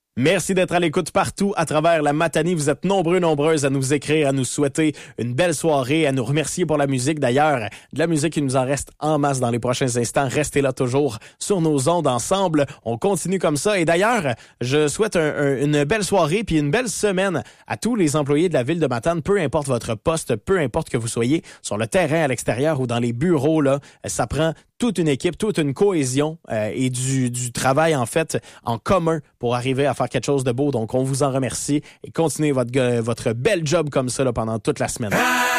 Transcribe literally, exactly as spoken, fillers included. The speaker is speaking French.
Merci d'être à l'écoute partout à travers la Matanie. Vous êtes nombreux, nombreuses à nous écrire, à nous souhaiter une belle soirée, à nous remercier pour la musique. D'ailleurs, de la musique, il nous en reste en masse dans les prochains instants. Restez là toujours sur nos ondes ensemble. On continue comme ça. Et d'ailleurs, je souhaite un, un, une belle soirée puis une belle semaine à tous les employés de la ville de Matane. Peu importe votre poste, peu importe que vous soyez sur le terrain, à l'extérieur ou dans les bureaux, là, ça prend toute une équipe, toute une cohésion euh, et du, du travail, en fait, en commun pour arriver à faire quelque chose de beau. Donc, on vous en remercie et continuez votre, votre bel job comme ça là, pendant toute la semaine.